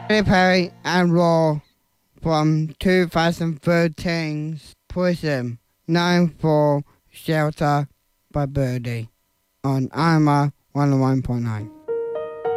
Katy Perry and Raw from 2013's Prism, known for Shelter by Birdie on IMA 101.9.